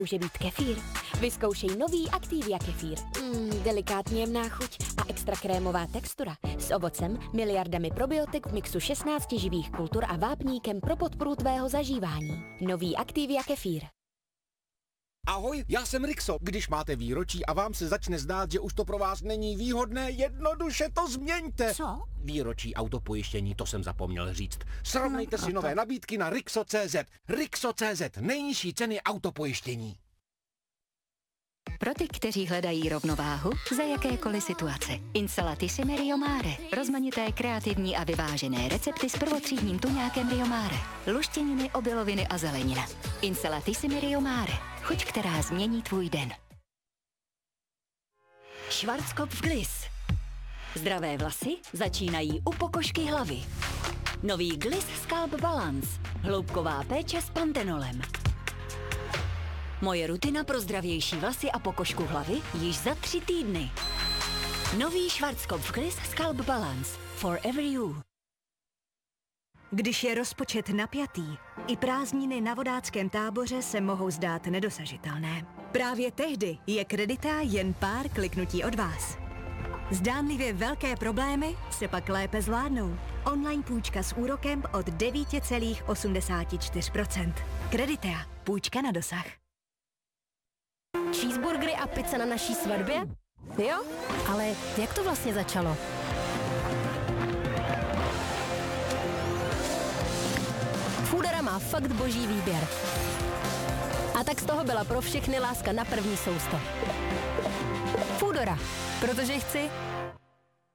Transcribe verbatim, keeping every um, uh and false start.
může být kefír. Vyzkoušej nový Activia kefír. Mm, delikátně jemná chuť a extra krémová textura. S ovocem, miliardami probiotik v mixu šestnácti živých kultur a vápníkem pro podporu tvého zažívání. Nový Activia kefír. Ahoj, já jsem Rixo. Když máte výročí a vám se začne zdát, že už to pro vás není výhodné, jednoduše to změňte. Co? Výročí autopojištění, to jsem zapomněl říct. Srovnejte si nové nabídky na Rixo tečka cé zet. Rixo tečka cé zet, nejnižší ceny autopojištění. Pro ty, kteří hledají rovnováhu za jakékoliv situace. Insalatissime Rio Mare. Rozmanité, kreativní a vyvážené recepty s prvotřídním tuňákem Rio Mare. Luštěniny, obiloviny a zelenina. Insalatissime Rio Mare. Chuť, která změní tvůj den. Schwarzkopf Gliss. Zdravé vlasy začínají u pokožky hlavy. Nový Gliss Scalp Balance. Hloubková péče s pantenolem. Moje rutina pro zdravější vlasy a pokožku hlavy již za tři týdny. Nový Schwarzkopf Gliss Scalp Balance. Forever you. Když je rozpočet napjatý, i prázdniny na vodáckém táboře se mohou zdát nedosažitelné. Právě tehdy je Kredita jen pár kliknutí od vás. Zdánlivě velké problémy se pak lépe zvládnou. Online půjčka s úrokem od devět celá osmdesát čtyři procenta. Kredita. Půjčka na dosah. Cheeseburgery a pizza na naší svatbě? Jo? Ale jak to vlastně začalo? Foodora má fakt boží výběr. A tak z toho byla pro všechny láska na první sousto. Foodora, protože chci